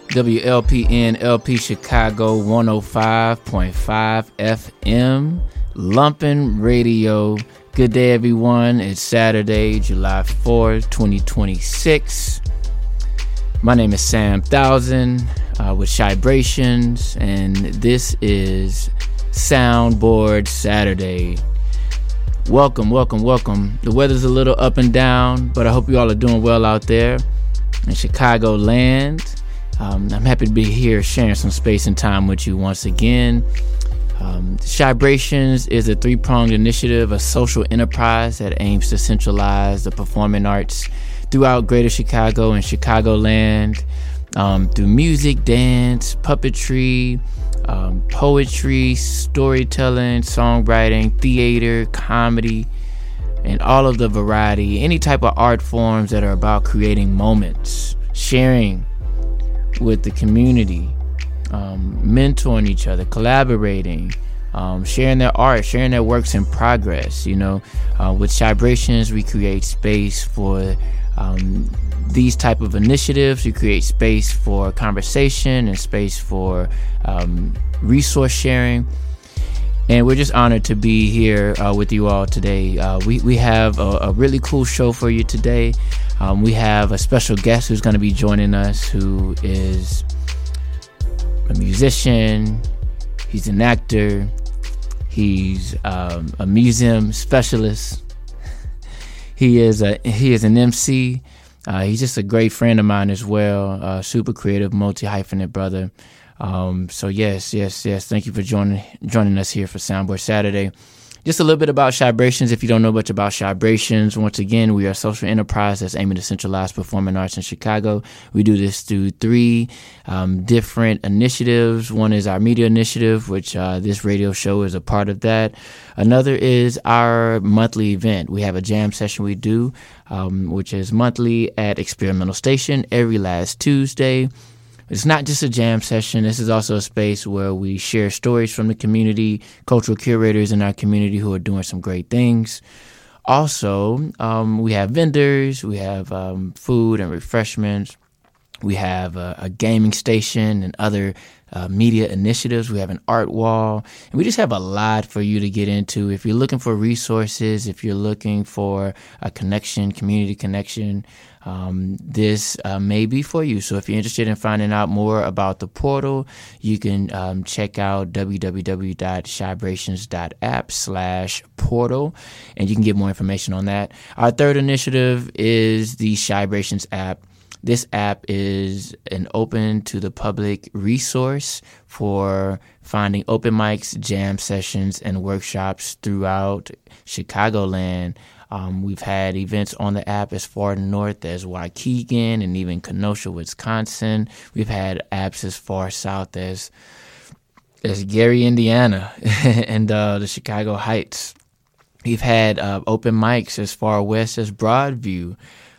WLPN LP Chicago 105.5 FM, Lumpin' Radio. Good day, everyone. It's Saturday, July 4th, 2026. My name is Sam Thousand with Shibrations, and this is Soundboard Saturday. Welcome. The weather's a little up and down, but I hope you all are doing well out there in Chicago land. I'm happy to be here sharing some space and time with you once again. Shibrations is a three-pronged initiative, a social enterprise that aims to centralize the performing arts throughout greater Chicago and Chicagoland through music, dance, puppetry, poetry, storytelling, songwriting, theater, comedy, and all of the variety, any type of art forms that are about creating moments, sharing with the community, mentoring each other, collaborating, sharing their art, sharing their works in progress. With Shibrations, we create space for these type of initiatives. We create space for conversation and space for resource sharing. And we're just honored to be here with you all today. We have a really cool show for you today. We have a special guest who's going to be joining us, who is a musician. He's an actor. He's a museum specialist. He is an MC. He's just a great friend of mine as well. Super creative, multi-hyphenate brother. So yes. Thank you for joining us here for Soundboard Saturday. Just a little bit about Shibrations. If you don't know much about Shibrations, once again, we are a social enterprise that's aiming to centralize performing arts in Chicago. We do this through three different initiatives. One is our media initiative, which this radio show is a part of that. Another is our monthly event. We have a jam session we do, which is monthly at Experimental Station every last Tuesday. It's not just a jam session. This is also a space where we share stories from the community, cultural curators in our community who are doing some great things. Also, we have vendors, we have food and refreshments. We have a gaming station and other media initiatives. We have an art wall. And we just have a lot for you to get into. If you're looking for resources, if you're looking for a connection, community connection, this may be for you. So if you're interested in finding out more about the portal, you can check out www.shibrations.app/portal, and you can get more information on that. Our third initiative is the Shibrations app. This app is an open to the public resource for finding open mics, jam sessions, and workshops throughout Chicagoland. We've had events on the app as far north as Waukegan and even Kenosha, Wisconsin. We've had apps as far south as Gary, Indiana, and the Chicago Heights. We've had open mics as far west as Broadview.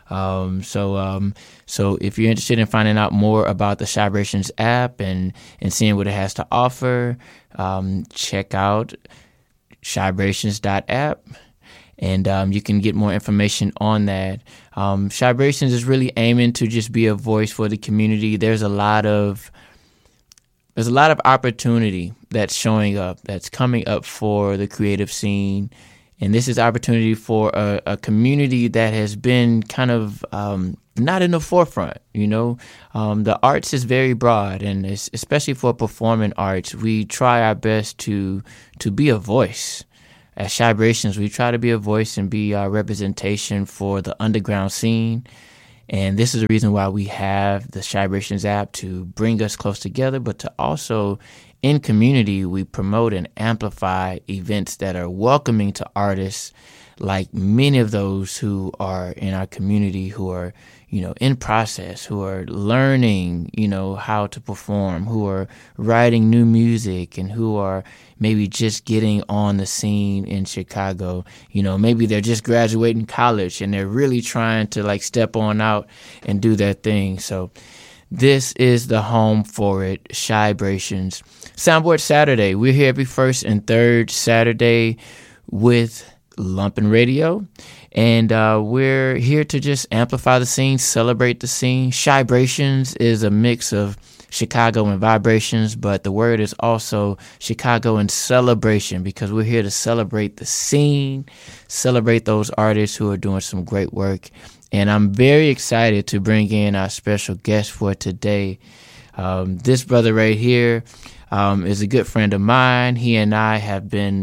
So if you're interested in finding out more about the Shibrations app and seeing what it has to offer, check out shibrations.app. And you can get more information on that. Shibrations is really aiming to just be a voice for the community. There's a lot of opportunity that's showing up, that's coming up for the creative scene. And this is opportunity for a community that has been kind of not in the forefront. The arts is very broad, and especially for performing arts, we try our best to be a voice. At Shibrations, we try to be a voice and be our representation for the underground scene. And this is the reason why we have the Shibrations app, to bring us close together, but to also, in community, we promote and amplify events that are welcoming to artists, like many of those who are in our community who are, in process, who are learning, how to perform, who are writing new music, and who are maybe just getting on the scene in Chicago. Maybe they're just graduating college and they're really trying to step on out and do their thing. So this is the home for it, Shibrations. Soundboard Saturday. We're here every first and third Saturday with Lumpin' Radio. And we're here to just amplify the scene, celebrate the scene. Shibrations is a mix of Chicago in vibrations, but the word is also Chicago in celebration, because we're here to celebrate the scene, celebrate those artists who are doing some great work. And I'm very excited to bring in our special guest for today. This brother right here is a good friend of mine. He and I have been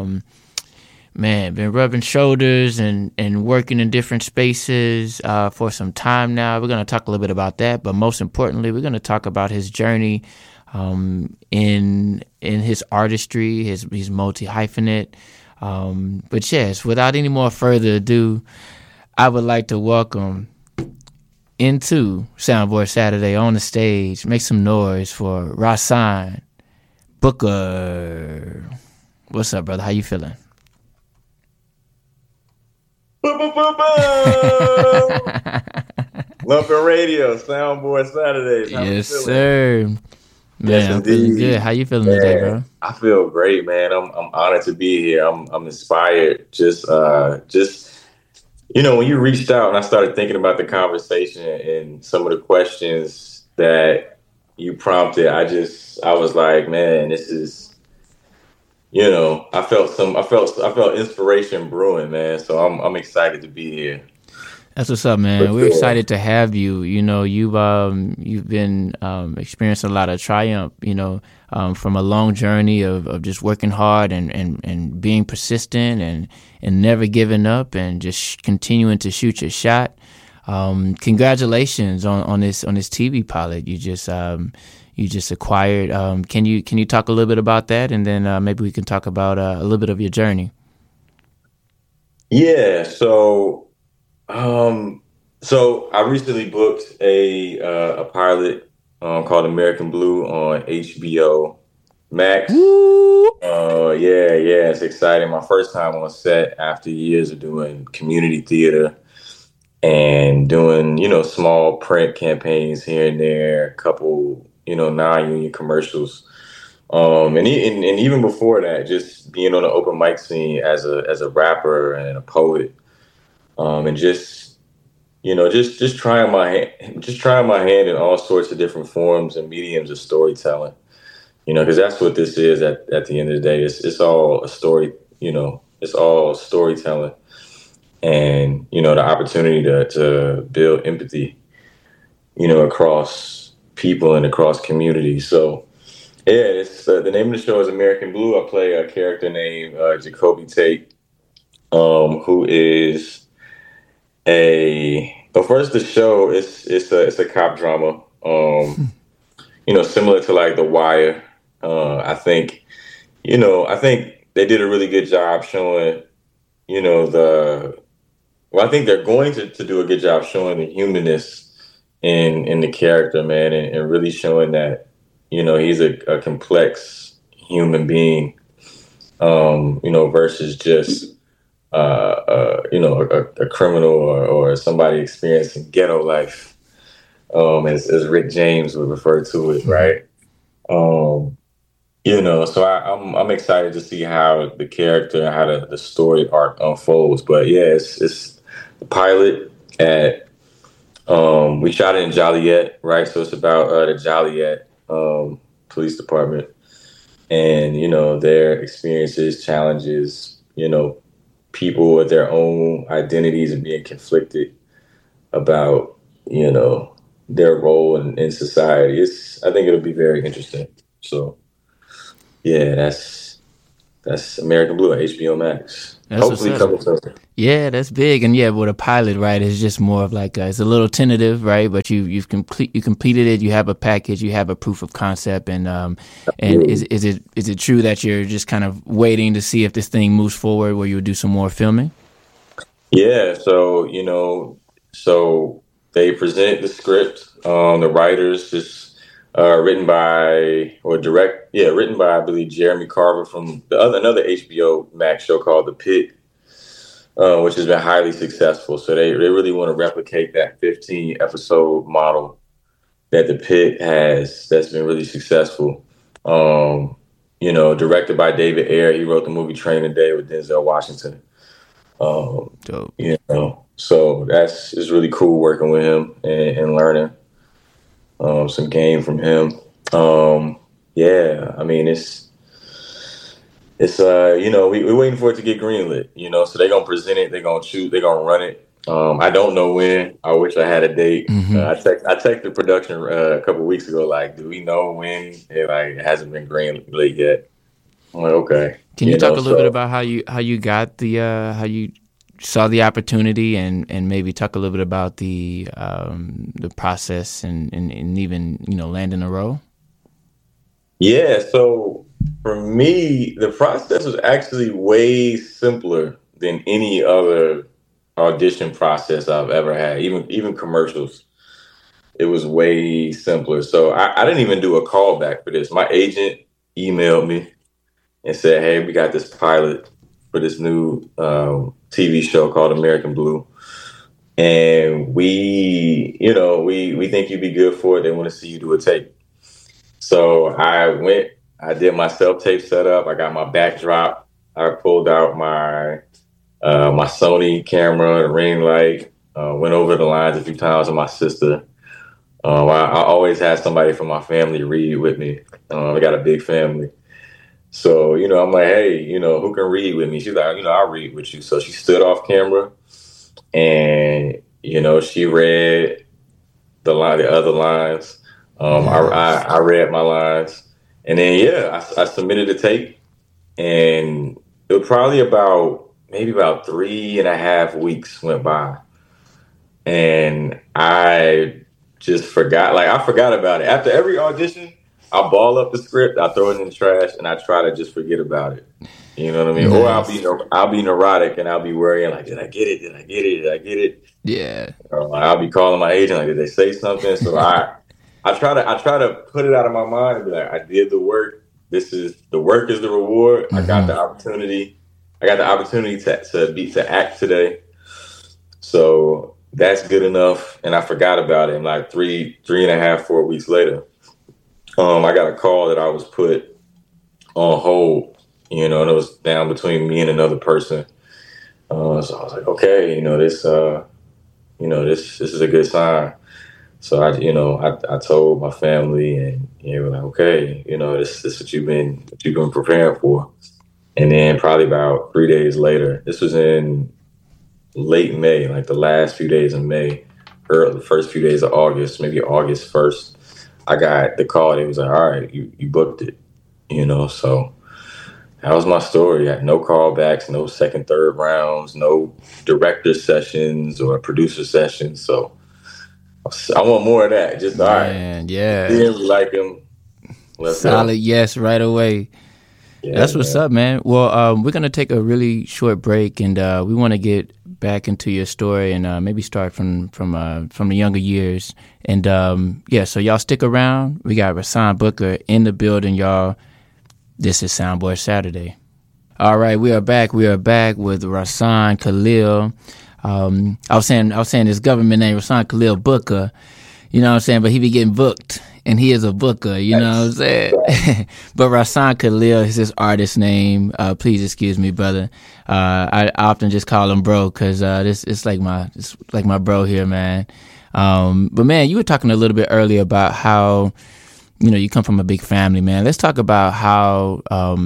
rubbing shoulders and working in different spaces for some time now. We're going to talk a little bit about that, but most importantly, we're going to talk about his journey in his artistry. He's multi-hyphenate. But yes, without any more further ado, I would like to welcome into Soundboy Saturday on the stage. Make some noise for Rahsaan Booker. What's up, brother? How you feeling? Lumpin' Radio, Soundboy Saturdays. Yes, sir. Man, yes, I'm feeling good. How you feeling today, bro? I feel great, man. I'm honored to be here. I'm inspired. Just when you reached out and I started thinking about the conversation and some of the questions that you prompted, I was like, man, this is, I felt inspiration brewing, man. So I'm excited to be here. That's what's up, man. We're excited to have you. You've been experiencing a lot of triumph, from a long journey of just working hard and being persistent and never giving up and just continuing to shoot your shot. Congratulations on this TV pilot you just acquired. Can you talk a little bit about that, and then maybe we can talk about a little bit of your journey? Yeah. So I recently booked a pilot called American Blue on HBO Max. Yeah, it's exciting. My first time on set after years of doing community theater and doing, small print campaigns here and there, a couple, non-union commercials. And even before that, just being on the open mic scene as a rapper and a poet. And just trying my hand in all sorts of different forms and mediums of storytelling, because that's what this is at the end of the day. It's all a story, it's all storytelling, and the opportunity to build empathy, across people and across communities. So yeah, it's the name of the show is American Blue. I play a character named Jacoby Tate, who is first the show it's a cop drama, similar to like The Wire. I think they did a really good job showing, I think they're going to do a good job showing the humanness in the character, man, and really showing that, he's a complex human being, versus just a criminal or somebody experiencing ghetto life, as Rick James would refer to it, right? So I'm excited to see how the character, how the story arc unfolds. But yeah, it's the pilot we shot it in Joliet, right? So it's about the Joliet Police Department and, their experiences, challenges, people with their own identities and being conflicted about, their role in society. I think it'll be very interesting. So yeah, that's American Blue at HBO Max. Hopefully coming soon. Yeah, that's big. And yeah, with a pilot, right, it's just more of like it's a little tentative, right? But you completed it. You have a package. You have a proof of concept. And is it true that you're just kind of waiting to see if this thing moves forward, where you'll do some more filming? Yeah. So so they present the script. The writers just. Written by I believe Jeremy Carver from another HBO Max show called The Pit, which has been highly successful. So they really want to replicate that 15 episode model that The Pit has. That's been really successful. Directed by David Ayer. He wrote the movie Training Day with Denzel Washington. Dope. So it's really cool working with him and learning. some game from him. Yeah, I mean it's we're waiting for it to get greenlit, so they're gonna present it, they're gonna shoot, they're gonna run it. I don't know when. I wish I had a date. Mm-hmm. I texted production a couple of weeks ago, like, do we know when? It hasn't been greenlit yet. I'm like, okay. Can you talk a little bit about how you got the how you saw the opportunity, and maybe talk a little bit about the process and even landing a role? Yeah, so for me, the process was actually way simpler than any other audition process I've ever had, even commercials. It was way simpler. So I didn't even do a callback for this. My agent emailed me and said, "Hey, we got this pilot for this new TV show called American Blue, and we think you'd be good for it. They want to see you do a tape." So I went. I did my self-tape setup. I got my backdrop. I pulled out my Sony camera, the ring light. Went over the lines a few times with my sister. I always had somebody from my family read with me. I got a big family. So, I'm like, hey, who can read with me? She's like, I'll read with you. So she stood off camera and, she read the other lines. I read my lines. And then, I submitted the tape. And it was probably maybe about 3.5 weeks went by. And I just forgot. Like, I forgot about it. After every audition, I ball up the script, I throw it in the trash, and I try to just forget about it. You know what I mean? Nice. Or I'll be neurotic, and I'll be worrying, like, did I get it? Did I get it? Did I get it? Yeah. Or I'll be calling my agent, like, did they say something? So I try to put it out of my mind and be like, I did the work. The work is the reward. Mm-hmm. I got the opportunity. to act today. So that's good enough. And I forgot about it. And like 3.5, 4 weeks later, I got a call that I was put on hold, and it was down between me and another person. So I was like, okay, this is a good sign. So I told my family, and they were like, okay, this is what you've been preparing for. And then probably about 3 days later, this was in late May, like the last few days of May, or the first few days of August, maybe August 1st. I got the call. It was like, all right, you booked it, so that was my story. I had no callbacks, no second, third rounds, no director sessions or producer sessions. So I want more of that. Just, all right. Yeah. Didn't like him. Solid yes right away. Yeah, that's what's up, man. Well, we're going to take a really short break, and we want to get back into your story and maybe start from the younger years. And so y'all stick around. We got Rahsaan Booker in the building, y'all. This is Soundboy Saturday. All right, we are back. We are back with Rahsaan Khalil. I was saying his government name, Rahsaan Khalil Booker. You know what I'm saying? But he be getting booked. And he is a booker, you know what I'm saying? But Rahsaan Khalil is his artist name. Please excuse me, brother. I often just call him bro because it's like my bro here, man. But man, you were talking a little bit earlier about how you come from a big family, man. Let's talk about how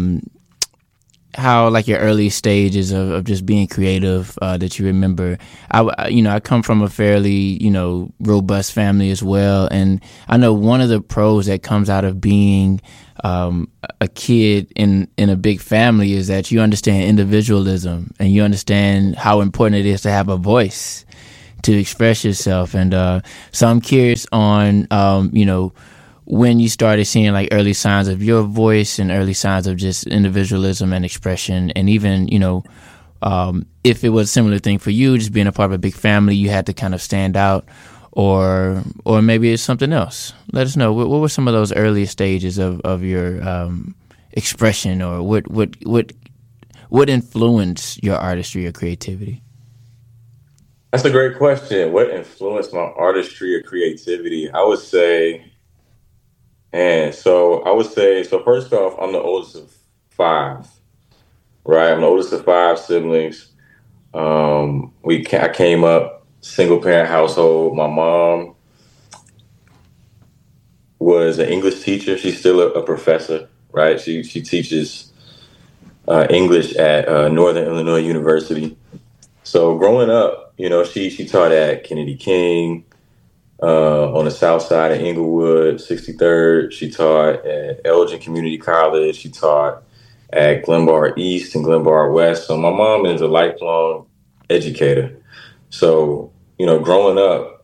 like your early stages of just being creative that you remember. I come from a fairly robust family as well, and I know one of the pros that comes out of being a kid in a big family is that you understand individualism and you understand how important it is to have a voice to express yourself. And so I'm curious on when you started seeing like early signs of your voice and early signs of just individualism and expression, and even, if it was a similar thing for you, just being a part of a big family, you had to kind of stand out, or maybe it's something else. Let us know. What were some of those early stages of your expression, or what influenced your artistry or creativity? That's a great question. What influenced my artistry or creativity? I would say, first off, I'm the oldest of 5, right? I'm the oldest of 5 siblings. I came up single parent household. My mom was an English teacher. She's still a professor, right? She teaches English at Northern Illinois University. So growing up, she taught at Kennedy King on the south side of Inglewood, 63rd. She taught at Elgin Community College. She taught at Glenbar East and Glenbar West. So my mom is a lifelong educator. So, growing up,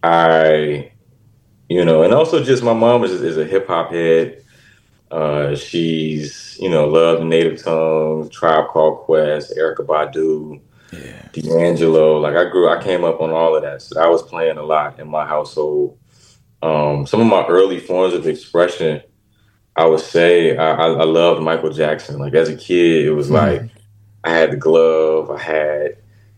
and also just my mom is a hip hop head. She's, loved Native Tongue, Tribe Called Quest, Erykah Badu, D'Angelo. Like I came up on all of that. So I was playing a lot in my household. Some of my early forms of expression, I would say I loved Michael Jackson. Like as a kid, it was like I had the glove, I had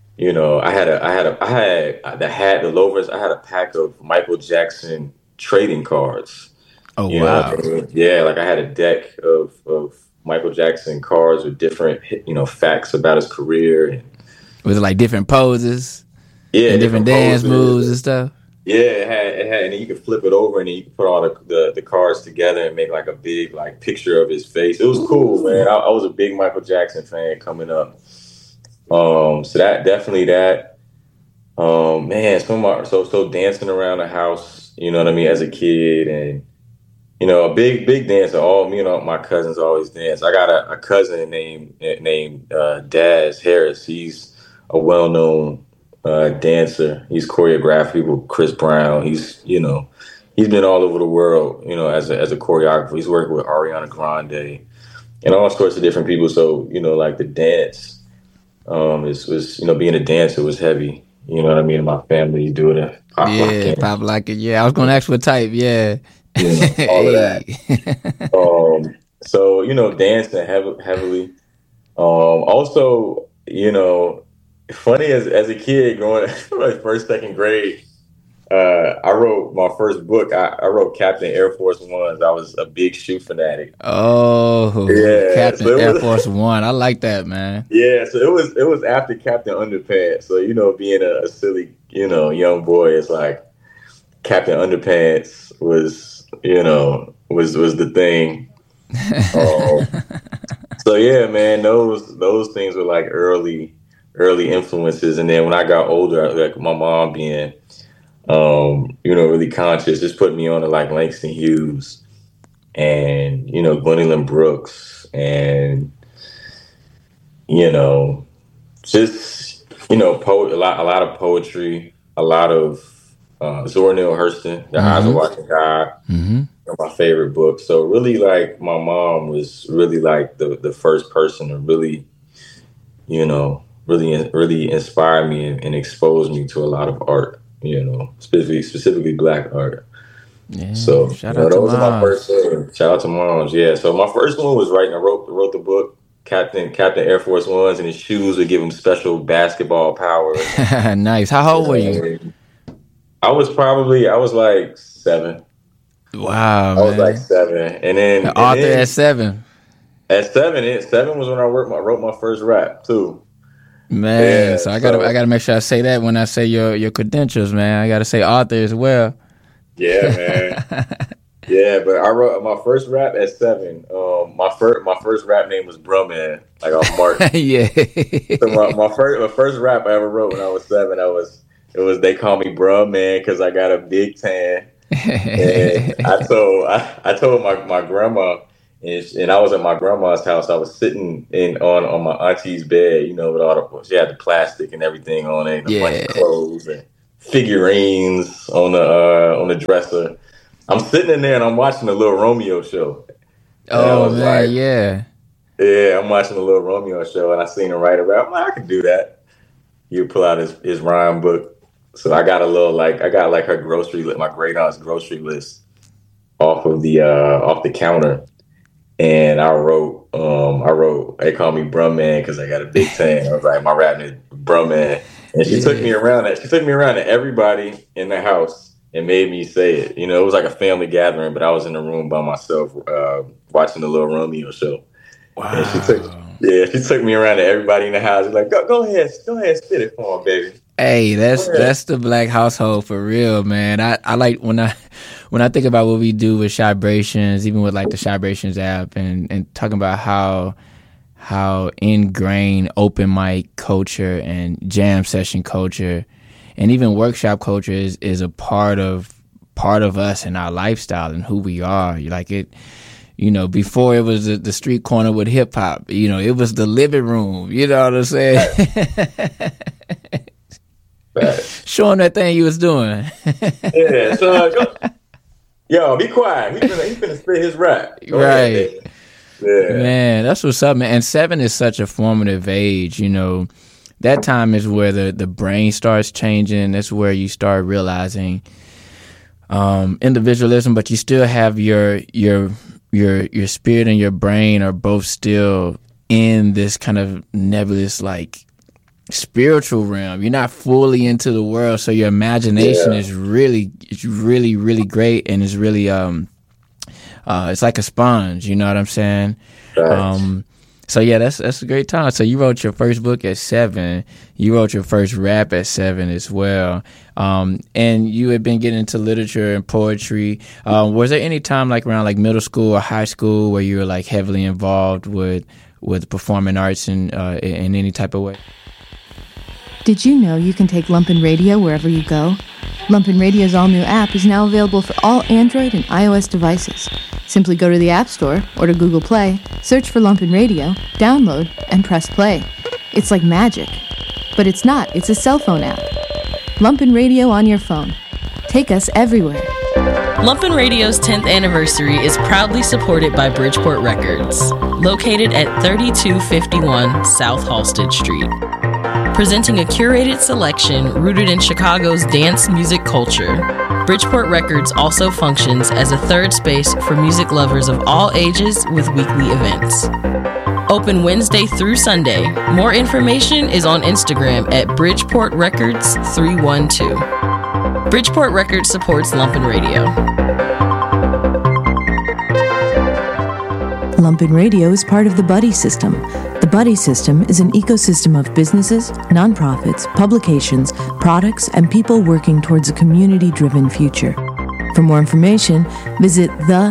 the loafers. I had a pack of Michael Jackson trading cards. Oh, wow. Yeah, like I had a deck of Michael Jackson cards with different, facts about his career. And, was it like different poses? Yeah, and different dance moves and stuff? Yeah, it had, and then you could flip it over and then you could put all the cards together and make like a big like picture of his face. It was cool, man. I was a big Michael Jackson fan coming up. So that definitely that. Man, so dancing around the house, you know what I mean, as a kid, and a big dancer. All my cousins always dance. I got a cousin named Daz Harris. He's a well-known dancer. He's choreographed people. Chris Brown. He's been all over the world. As a choreographer. He's working with Ariana Grande and all sorts of different people. So like the dance. Was being a dancer was heavy. You know what I mean? In my family, you do it. Pop like it. Yeah, I was gonna ask what type. Yeah, all of that. So dancing heavily. Also, funny as a kid growing up, like first, second grade. I wrote my first book. I wrote Captain Air Force Ones. I was a big shoe fanatic. Oh, yeah, Captain Air Force One. I like that, man. Yeah, so it was after Captain Underpants. So being a silly young boy, it's like Captain Underpants was was the thing. So yeah, man, those things were like early influences, and then when I got older, like my mom being really conscious, just put me on to like Langston Hughes and, Gwendolyn Brooks and, just, a lot of poetry, a lot of Zora Neale Hurston, The Eyes of Watching God, my favorite book. So really like my mom was really like the first person to really, really inspire me and expose me to a lot of art. Specifically Black art. Yeah, so those are my first things. Shout out to moms. Yeah. So my first one was writing. I wrote the book Captain Air Force Ones, and his shoes would give him special basketball power. Nice. How old were you? I was like 7. Wow. I was like 7, and then at 7. At 7 was when I wrote my first rap too. Man, so I gotta make sure I say that when I say your credentials, man. I gotta say author as well. Yeah, man. Yeah, but I wrote my first rap at 7. My first rap name was Brumman, like off Mark. Yeah. So my first rap I ever wrote when I was 7, it was they call me Brumman because I got a big tan. And I told my grandma. And I was at my grandma's house. I was sitting on my auntie's bed, with she had the plastic and everything on it, and a bunch of clothes and figurines on the dresser. I'm sitting in there and I'm watching the Little Romeo show. Oh man, yeah. Yeah, I'm watching the Little Romeo show, and I seen him write a rap. I'm like, I can do that. You pull out his rhyme book. So I got her grocery list, my great aunt's grocery list off the counter. And I wrote, they call me Brumman because I got a big tan. I was like, my rap name is Brumman. And she took me around to everybody in the house and made me say it. It was like a family gathering, but I was in the room by myself watching the Little Romeo show. Wow. And she took me around to everybody in the house. Like, go ahead, spit it for him, baby. Hey, that's the black household for real, man. I like when I think about what we do with Shybrations, even with like the Shybrations app, and talking about how ingrained open mic culture and jam session culture and even workshop culture is a part of us and our lifestyle and who we are. Like it, before it was the street corner with hip hop, it was the living room. You know what I'm saying? Show him that thing you was doing. Yeah, so yo, be quiet. He finna spit his rap. Go right. Ahead, yeah. Man, that's what's up, man. And 7 is such a formative age, That time is where the brain starts changing. That's where you start realizing individualism, but you still have your spirit and your brain are both still in this kind of nebulous, like, spiritual realm. You're not fully into the world, so your imagination is really great, and it's really it's like a sponge. You know what I'm saying? Right. So yeah, that's a great time. So you wrote your first book at 7. You wrote your first rap at 7 as well. And you had been getting into literature and poetry. Was there any time like around like middle school or high school where you were like heavily involved with performing arts in any type of way? Did you know you can take Lumpin' Radio wherever you go? Lumpin' Radio's all-new app is now available for all Android and iOS devices. Simply go to the App Store or to Google Play, search for Lumpin' Radio, download, and press play. It's like magic. But it's not. It's a cell phone app. Lumpin' Radio on your phone. Take us everywhere. Lumpin' Radio's 10th anniversary is proudly supported by Bridgeport Records, located at 3251 South Halsted Street. Presenting a curated selection rooted in Chicago's dance music culture, Bridgeport Records also functions as a third space for music lovers of all ages with weekly events. Open Wednesday through Sunday. More information is on Instagram at Bridgeport Records 312. Bridgeport Records supports Lumpin' Radio. Lumpin' Radio is part of the Buddy System. The Buddy System is an ecosystem of businesses, nonprofits, publications, products, and people working towards a community-driven future. For more information, visit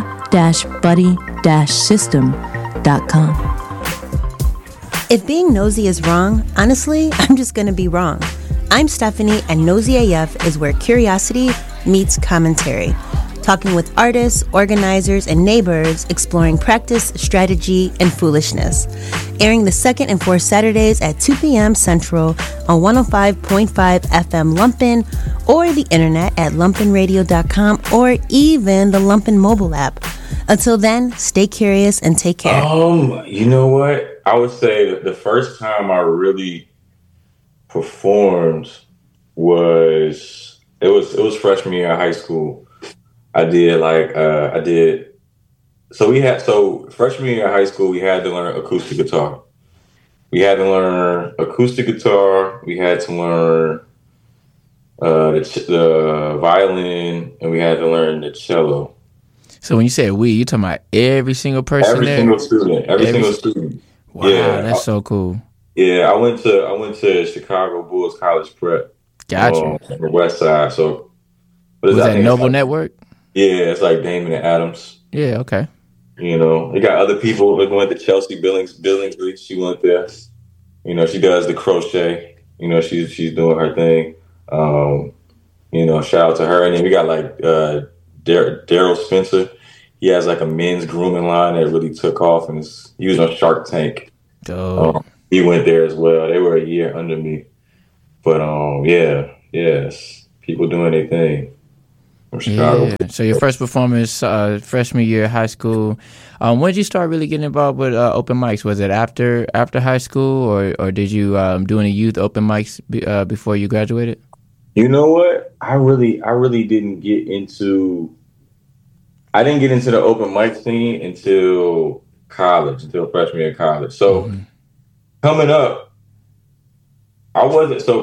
the-buddy-system.com. If being nosy is wrong, honestly, I'm just going to be wrong. I'm Stephanie, and Nosy AF is where curiosity meets commentary. Talking with artists, organizers, and neighbors, exploring practice, strategy, and foolishness. Airing the second and fourth Saturdays at 2 p.m. Central on 105.5 FM Lumpin, or the internet at lumpinradio.com, or even the Lumpin mobile app. Until then, stay curious and take care. You know what? I would say that the first time I really performed was freshman year of high school. Freshman year of high school, we had to learn acoustic guitar. We had to learn the violin, and we had to learn the cello. So when you say we, you talking about every single person Every there? single student. Wow, yeah, that's so cool. Yeah, I went to Chicago Bulls College Prep. Gotcha. On the west side. So was that Noble Network? Yeah, it's like Damon and Adams. Yeah, okay. You got other people. We went to Chelsea Billingsley. She went there. She does the crochet. She's doing her thing. Shout out to her. And then we got like Daryl Spencer. He has like a men's grooming line that really took off, and he was on Shark Tank. He went there as well. They were a year under me, but yes, people doing their thing. From Chicago. Yeah. So your first performance, freshman year of high school. When did you start really getting involved with open mics? Was it after high school, or did you do any youth open mics before you graduated? You know what? I really didn't get into. I didn't get into the open mic scene until college, until freshman year of college. So coming up, I'm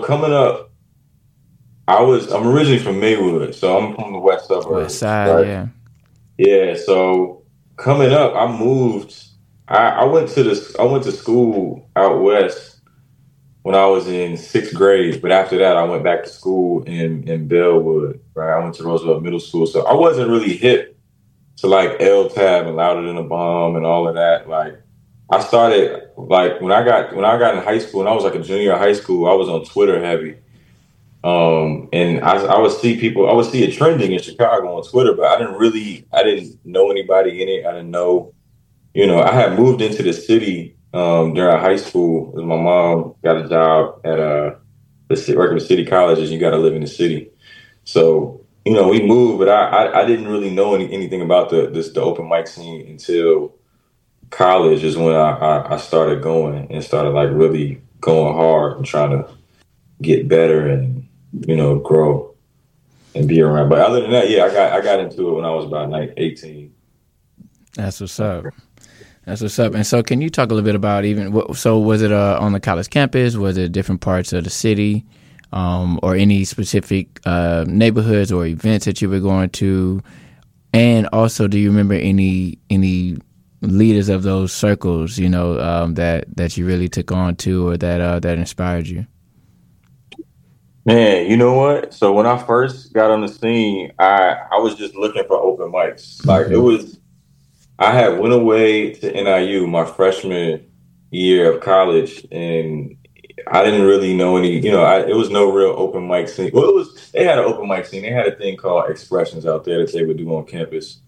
originally from Maywood, so I'm from the west suburbs. West side, right? yeah. Yeah, so coming up, I moved. I went to school out west when I was in 6th grade. But after that, I went back to school in Bellwood, right? I went to Roosevelt Middle School. So I wasn't really hip to like L-Tab and Louder Than a Bomb and all of that. Like I started like when I got in high school and I was like a junior in high school, I was on Twitter heavy. And I would see it trending in Chicago on Twitter, but I didn't know anybody in it. I didn't know, I had moved into the city during high school. My mom got a job at working with city colleges. You got to live in the city, so we moved. But I didn't really know anything about the open mic scene until college. Is when I started going and started like really going hard and trying to get better and grow and be around. But other than that, yeah, I got into it when I was about 18. That's what's up. That's what's up. And so can you talk a little bit about so was it on the college campus? Was it different parts of the city or any specific neighborhoods or events that you were going to? And also, do you remember any leaders of those circles, that you really took on to or that inspired you? Man, you know what? So when I first got on the scene, I was just looking for open mics. Like I had went away to NIU my freshman year of college, and I didn't really know any, it was no real open mic scene. Well, they had an open mic scene. They had a thing called Expressions out there that they would do on campus.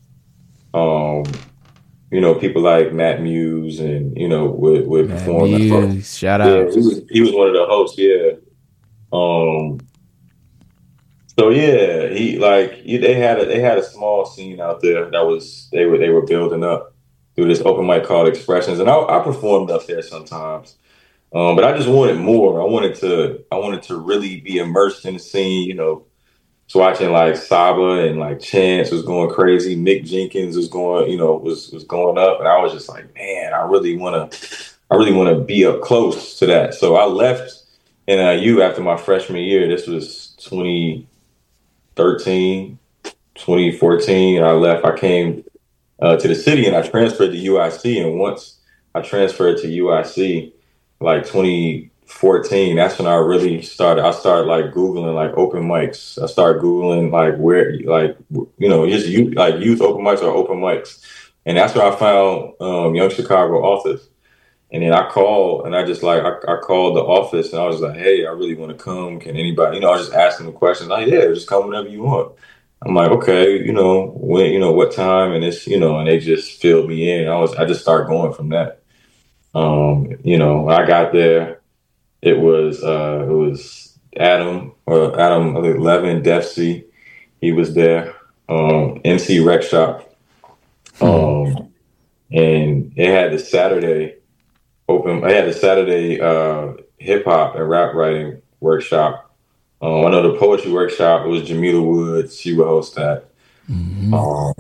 People like Matt Muse and, would perform. Muse, shout out. Yeah, he was one of the hosts, yeah. So yeah, they had a small scene out there that they were building up through this open mic called Expressions, and I performed up there sometimes. But I just wanted more. I wanted to really be immersed in the scene, So watching like Saba and like Chance was going crazy, Mick Jenkins was going, was going up, and I was just like, man, I really want to be up close to that. So I left NIU after my freshman year. This was 2013, 2014. I left. I came to the city and I transferred to UIC. And once I transferred to UIC, like 2014, that's when I really started. I started like Googling like open mics. I started Googling like where, like, just youth open mics or open mics. And that's where I found Young Chicago Office. And then I called and I called the office and I was like, hey, I really want to come. Can anybody, I was just asking them questions. Like, yeah, just come whenever you want. I'm like, okay, when, what time? And it's, and they just filled me in. I just started going from that. When I got there, it was Adam, I think Levin, Def C, he was there, MC Rec Shop. And it had the Saturday hip hop and rap writing workshop. I know the poetry workshop, it was Jamila Woods. She would host that. Mm-hmm.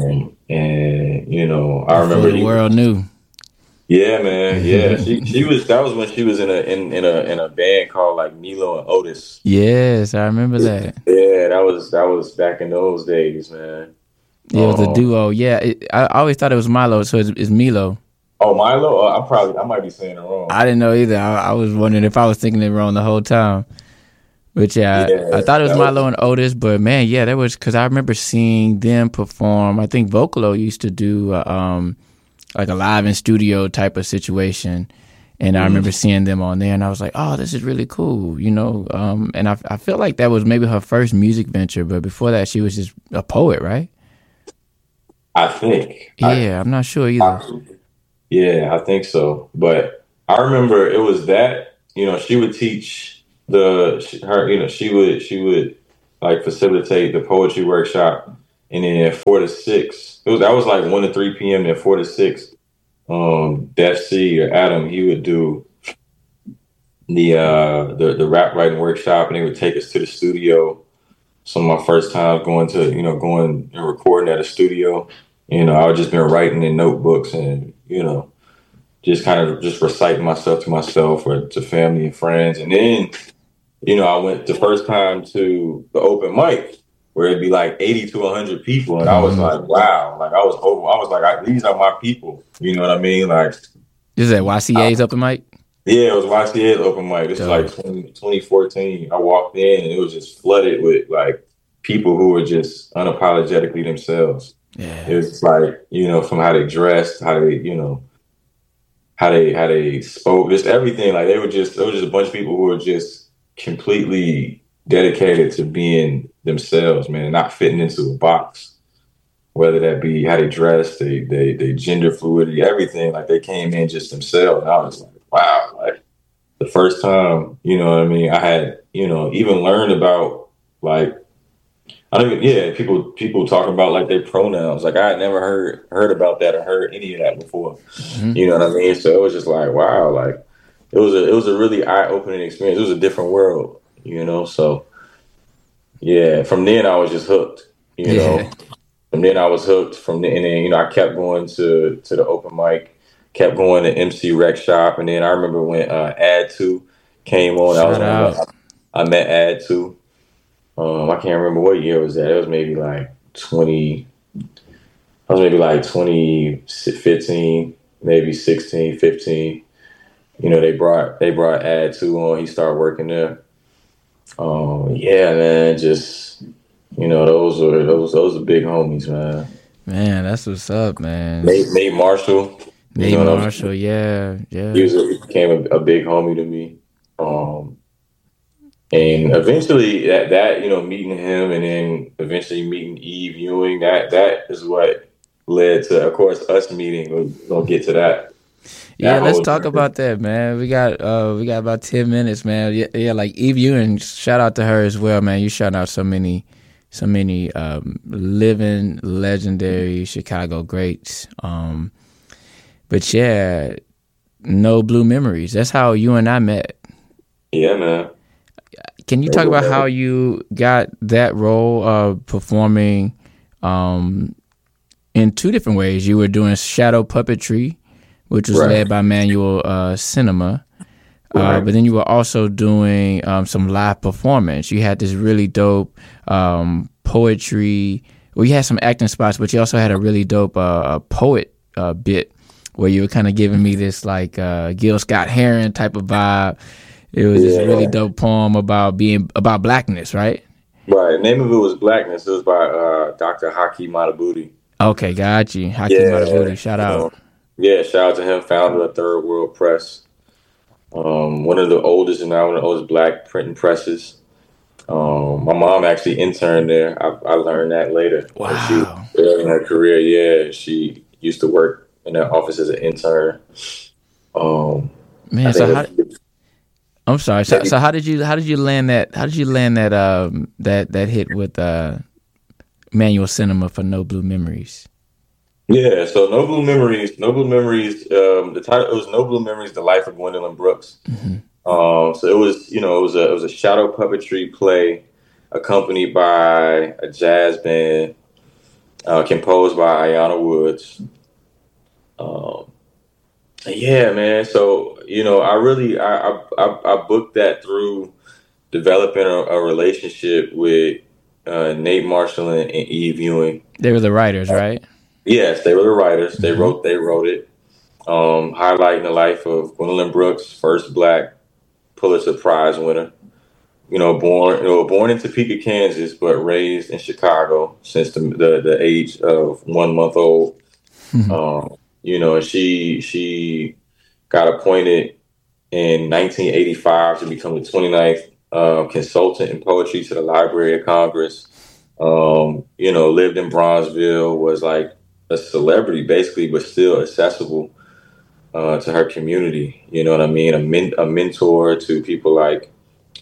I remember the world knew. Yeah, man. Yeah, that was when she was in a band called like Milo and Otis. Yes, I remember that. Yeah, that was back in those days, man. Yeah, it was a duo. Yeah, I always thought it was Milo, so it's Milo. Oh, Milo? I might be saying it wrong. I didn't know either. I was wondering if I was thinking it wrong the whole time. But I thought it was Milo and Otis. But man, yeah, that was because I remember seeing them perform. I think Vocalo used to do like a live in studio type of situation, and I remember seeing them on there, and I was like, oh, this is really cool, And I felt like that was maybe her first music venture, but before that, she was just a poet, right? I think. Yeah, I'm not sure either. Yeah, I think so. But I remember it was that, she would teach she would like facilitate the poetry workshop, and then 4 to 6. That was like 1 to 3 p.m. then 4 to 6. Def C or Adam, he would do the rap writing workshop, and they would take us to the studio. Some of my first time going and recording at a studio. I would just been writing in notebooks and, just kind of just reciting myself to myself or to family and friends. And then, I went the first time to the open mic where it'd be like 80 to 100 people. And I was like, wow, like I was like, these are my people. You know what I mean? Like, is that YCA's open mic? Yeah, it was YTA's open mic. This was like Dope. 2014. I walked in and it was just flooded with like people who were just unapologetically themselves. It Yeah. was just like, from how they dressed, how they, how they spoke, just everything. Like there was just a bunch of people who were just completely dedicated to being themselves, man, not fitting into a box. Whether that be how they dressed, they gender fluidity, everything. Like they came in just themselves. And I was like, wow, like the first time, you know what I mean, I had, even learned about like I don't even yeah, people talking about like their pronouns. Like I had never heard about that or heard any of that before. Hmm. You know what I mean? So it was just like, wow, like it was a really eye-opening experience. It was a different world. So yeah, from then I was just hooked, you know. Yeah. From then I was hooked from then, and then, I kept going to the open mic, kept going to MC Rec Shop, and then I remember when Ad2 came on. I was Shout on out. that. I met Ad2. I can't remember what year was that. It was maybe like 20. I was maybe like 2015, maybe 16, 15. They brought Ad2 on. He started working there. Yeah, man, just those are big homies, man. Man, that's what's up, man. Nate Marshall, Nate what I'm Marshall, saying? yeah, He yeah. was he became a big homie to me. And eventually meeting him and then eventually meeting Eve Ewing, that is what led to, of course, us meeting. We're gonna get to that. Yeah, That let's whole talk about that, man. We got about 10 minutes, man. Yeah, like Eve Ewing, shout out to her as well, man. You shout out so many living legendary Chicago greats. But yeah, No Blue Memories. That's how you and I met. Yeah, man. Can you talk about how you got that role of performing in two different ways? You were doing shadow puppetry, which was Right. led by Manuel Cinema. Right. But then you were also doing some live performance. You had this really dope poetry. Well, you had some acting spots, but you also had a really dope poet bit where you were kind of giving me this like Gil Scott Heron type of vibe. It was this really dope poem about blackness, right? Right. The name of it was Blackness. It was by Dr. Haki Matabuti. Okay, got you. Haki Matabuti, shout out. Yeah, shout out to him, founder of Third World Press. One of the oldest and now one of the oldest black printing presses. My mom actually interned there. I learned that later. When she was Wow. early in her career, yeah, she used to work in that office as an intern. Man, I so think how I'm sorry. So how did you land that that hit with Manual Cinema for No Blue Memories? yeah, so No Blue Memories. The title, it was No Blue Memories: The Life of Gwendolyn Brooks. So it was, it was a shadow puppetry play accompanied by a jazz band composed by Ayanna Woods. Yeah, man. So I booked that through developing a relationship with Nate Marshall and Eve Ewing. They were the writers, right? Yes, they were the writers. They wrote it, highlighting the life of Gwendolyn Brooks, first Black Pulitzer Prize winner. Born in Topeka, Kansas, but raised in Chicago since the age of 1 month old. And she got appointed in 1985 to become the 29th consultant in poetry to the Library of Congress. Lived in Bronzeville, was like a celebrity basically, but still accessible to her community. You know what I mean? A mentor to people like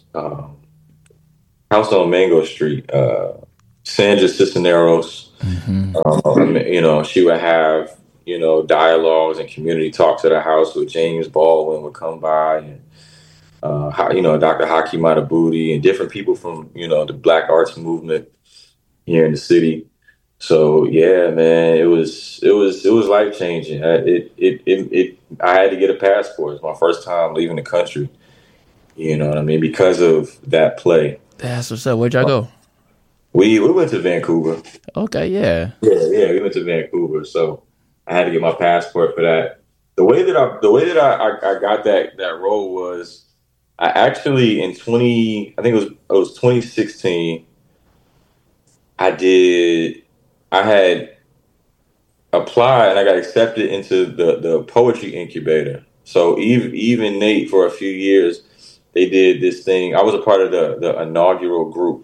House on Mango Street, Sandra Cisneros. She would have dialogues and community talks at her house with James Baldwin would come by, and Dr. Haki Matabuti and different people from the Black arts movement here in the city. So yeah, man, it was life changing. I had to get a passport. It's my first time leaving the country. You know what I mean? Because of that play. That's what's up. Where'd y'all go? We went to Vancouver. Okay, yeah. Yeah, we went to Vancouver. So I had to get my passport for that. the way that I got that role was I actually in 20 I think it was 2016 I had applied and I got accepted into the poetry incubator. So even Nate for a few years they did this thing. I was a part of the inaugural group.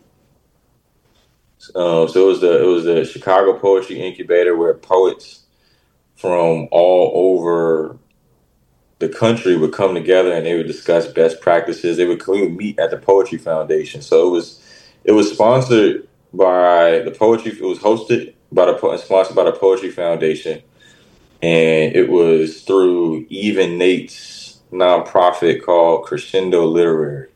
So it was the Chicago Poetry Incubator where poets from all over the country would come together and they would discuss best practices. We would meet at the Poetry Foundation. So it was sponsored by the Poetry. It was hosted by sponsored by the Poetry Foundation, and it was through Even Nate's nonprofit called Crescendo Literary.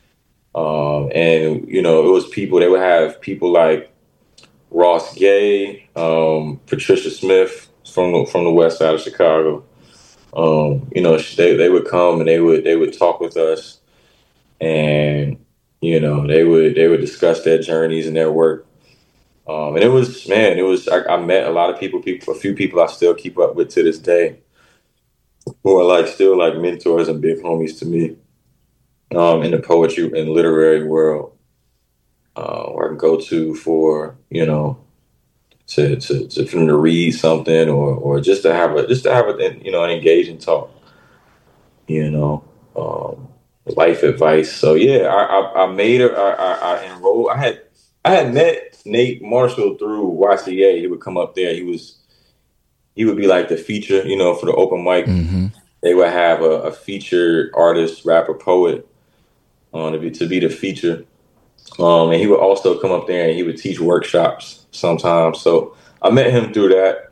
And it was people. They would have people like Ross Gay, Patricia Smith from the west side of Chicago. They would come and they would talk with us, and they would discuss their journeys and their work. And I met a lot of people, a few people I still keep up with to this day, who are still mentors and big homies to me, in the poetry and literary world, where I can go to for to read something or just to have an engaging talk, life advice. So yeah, I enrolled. I had met Nate Marshall through YCA. He would come up there. He would be like the feature, for the open mic. Mm-hmm. They would have a featured artist, rapper, poet to be the feature. And he would also come up there and he would teach workshops sometimes. So I met him through that.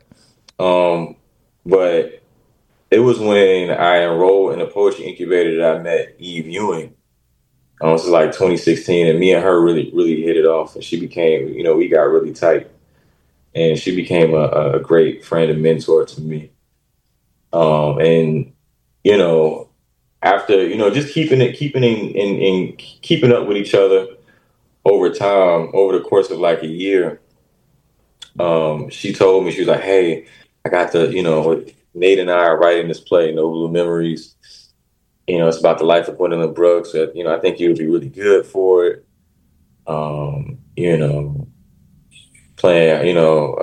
But it was when I enrolled in the Poetry Incubator that I met Eve Ewing. This is 2016, and me and her really, really hit it off. And she became, we got really tight. And she became a great friend and mentor to me. And after, just keeping up with each other over time, over the course of a year, she told me, she was like, hey, I got Nate and I are writing this play, No Blue Memories. It's about the life of Gwendolyn Brooks. I think you would be really good for it. Playing,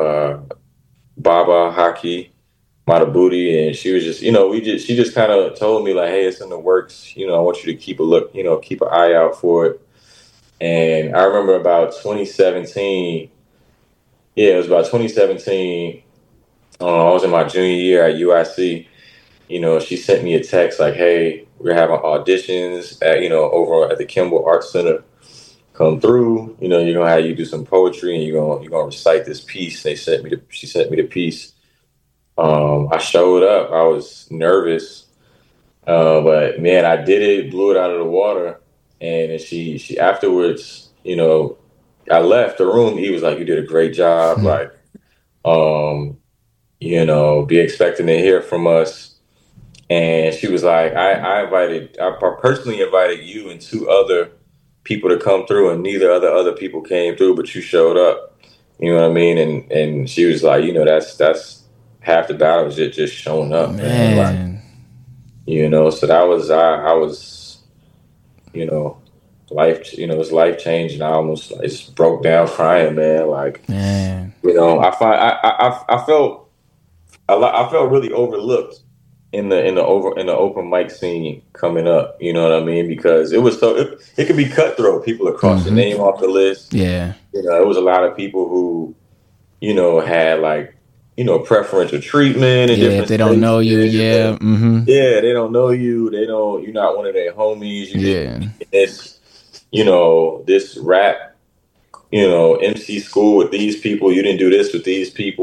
Baba Haki, Matabuti, and she was just, she just kind of told me hey, it's in the works. I want you to keep an eye out for it. And I remember about 2017. Yeah, it was about 2017. I was in my junior year at UIC. She sent me a text hey, we're having auditions at, over at the Kimball Arts Center. Come through. You're gonna have you do some poetry and you're gonna recite this piece. She sent me the piece. I showed up. I was nervous, but man, I did it. Blew it out of the water. And she afterwards, I left the room. He was like, "You did a great job." Be expecting to hear from us. And she was like, I personally invited you and two other people to come through, and neither other people came through, but you showed up. You know what I mean? And she was like, that's half the battle is just showing up, man. So that was I was, life. It was life changing. I almost just broke down crying, man. I felt really overlooked in the open mic scene coming up, you know what I mean? Because it was it could be cutthroat. People would cross your name off the list. Yeah. It was a lot of people who, had preferential treatment and different. If they don't know you, yeah. Mm-hmm. Yeah, they don't know you. You're not one of their homies. This rap, MC school with these people. You didn't do this with these people.